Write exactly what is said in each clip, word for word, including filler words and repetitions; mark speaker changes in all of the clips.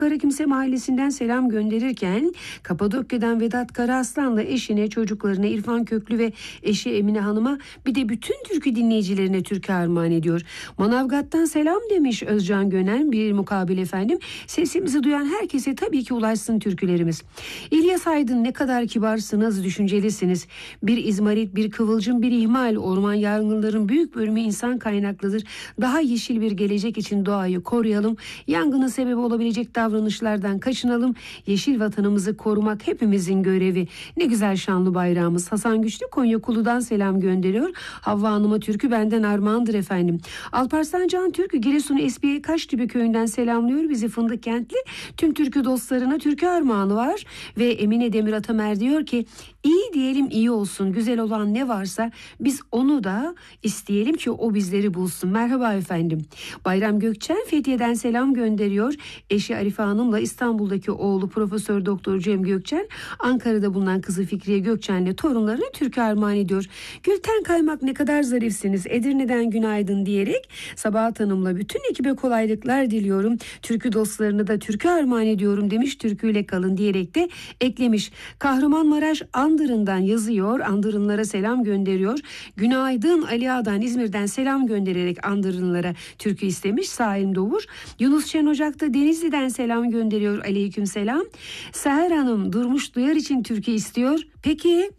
Speaker 1: Karakimse Mahallesi'nden selam gönderirken Kapadokya'dan Vedat Karaaslan'la eşine, çocuklarına, İrfan Köklü ve eşi Emine Hanım'a, bir de bütün türkü dinleyicilerine türkü armağan ediyor. Manavgat'tan selam demiş Özcan Gönen bir mukabil efendim. Sesimizi duyan herkese tabii ki ulaşsın türkülerimiz. İlyas Aydın, ne kadar kibarsınız, düşüncelisiniz. Bir izmarit, bir kıvılcım, bir ihmal. Orman yangınların büyük bölümü insan kaynaklıdır. Daha yeşil bir gelecek için doğayı koruyalım. Yangına sebep olabilecek davranışlardan kaçınalım. Yeşil vatanımızı korumak hepimizin görevi. Ne güzel şanlı bayrağımız. Hasan Güçlü Konya Kulu'dan selam gönderiyor. Havva Hanım'a türkü benden armağandır efendim. Alparslan Can Türkü Giresun Esbiye Kaşdibi köyünden selamlıyor bizi Fındık Kentli. Tüm türkü dostlarına türkü armağanı var. Ve Emine Demir Atamer diyor ki, iyi diyelim iyi olsun. Güzel olan ne varsa biz onu da isteyelim ki o bizleri bulsun. Merhaba efendim. Bayram Gökçen Fethiye'den selam gönderiyor. Eşi Arife Hanım'la İstanbul'daki oğlu Profesör Doktor Cem Gökçen, Ankara'da bulunan kızı Fikriye Gökçen'le torunlarına türkü armağan ediyor. Gülten Kaymak, ne kadar zarifsiniz. Edirne'den günaydın diyerek Sabahat Hanım'la bütün ekibe kolaylıklar diliyorum. Türkü dostlarına da türkü armağan ediyorum demiş. Türküyle kalın diyerek de eklemiş. Kahramanmaraş Andırın'dan yazıyor. Andırınlara selam gönderiyor. Günaydın Ali Ağa'dan İzmir'den selam göndererek Andırınlara türkü istemiş. Saim Doğur. Yunus Şen Ocak'ta Denizli'den selam gönderiyor. Aleyküm selam. Seher Hanım Durmuş Duyar için türkü istiyor. Peki,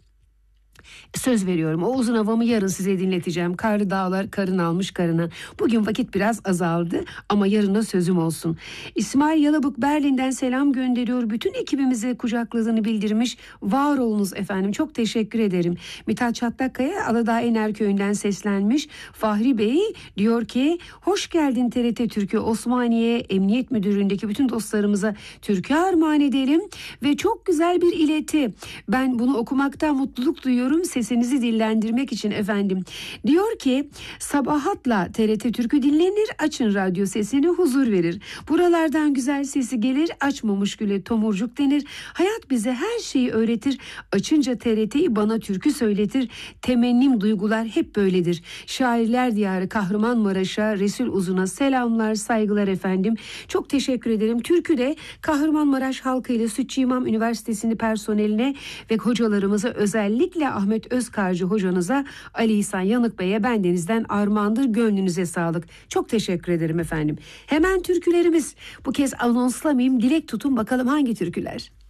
Speaker 1: söz veriyorum, o uzun havamı yarın size dinleteceğim. Karlı dağlar karın almış karına. Bugün vakit biraz azaldı ama yarına sözüm olsun. İsmail Yalabık Berlin'den selam gönderiyor. Bütün ekibimize kucakladığını bildirmiş. Var olunuz efendim, çok teşekkür ederim. Mithat Çatlakkaya Aladağ Ener Köyü'nden seslenmiş. Fahri Bey diyor ki, hoş geldin T R T Türkü. Osmaniye Emniyet Müdürlüğü'ndeki bütün dostlarımıza türkü armağan edelim. Ve çok güzel bir ileti. Ben bunu okumaktan mutluluk duyuyorum. Sesinizi dillendirmek için efendim. Diyor ki, sabahatla T R T Türkü dinlenir, açın radyo sesini huzur verir. Buralardan güzel sesi gelir, açmamış güle tomurcuk denir. Hayat bize her şeyi öğretir. Açınca T R T'yi bana türkü söyletir. Temennim duygular hep böyledir. Şairler diyarı Kahramanmaraş'a, Resul Uzun'a selamlar, saygılar efendim. Çok teşekkür ederim. Türkü de Kahramanmaraş halkıyla Sütçü İmam Üniversitesi'nin personeline ve hocalarımıza, özellikle Ahmet Özkarcı hocanıza, Ali İhsan Yanık Bey'e bendenizden armağandır. Gönlünüze sağlık. Çok teşekkür ederim efendim. Hemen türkülerimiz. Bu kez anonslamayayım. Dilek tutun bakalım hangi türküler?